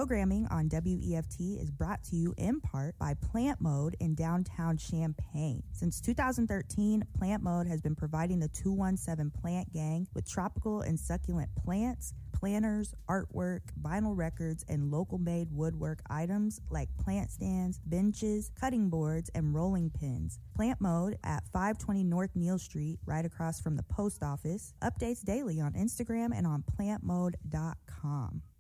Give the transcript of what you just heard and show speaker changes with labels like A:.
A: Programming on WEFT is brought to you in part by Plant Mode in downtown Champaign. Since 2013, Plant Mode has been providing the 217 Plant Gang with tropical and succulent plants, planters, artwork, vinyl records, and local-made woodwork items like plant stands, benches, cutting boards, and rolling pins. Plant Mode at 520 North Neal Street, right across from the post office, updates daily on Instagram and on plantmode.com.